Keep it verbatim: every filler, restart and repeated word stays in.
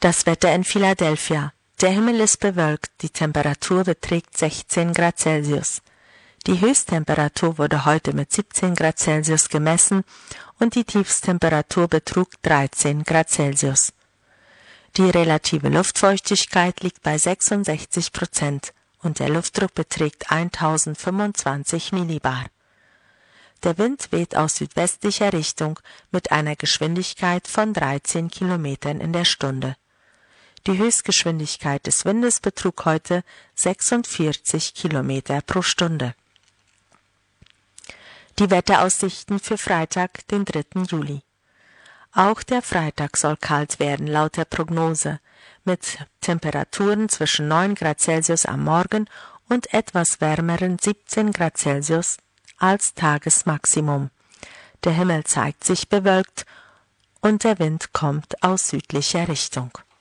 Das Wetter in Philadelphia. Der Himmel ist bewölkt, die Temperatur beträgt sechzehn Grad Celsius. Die Höchsttemperatur wurde heute mit siebzehn Grad Celsius gemessen und die Tiefsttemperatur betrug dreizehn Grad Celsius. Die relative Luftfeuchtigkeit liegt bei sechsundsechzig Prozent und der Luftdruck beträgt eintausendfünfundzwanzig Millibar. Der Wind weht aus südwestlicher Richtung mit einer Geschwindigkeit von dreizehn Kilometern in der Stunde. Die Höchstgeschwindigkeit des Windes betrug heute sechsundvierzig Kilometer pro Stunde. Die Wetteraussichten für Freitag, den dritten Juli. Auch der Freitag soll kalt werden, laut der Prognose, mit Temperaturen zwischen neun Grad Celsius am Morgen und etwas wärmeren siebzehn Grad Celsius als Tagesmaximum. Der Himmel zeigt sich bewölkt und der Wind kommt aus südlicher Richtung.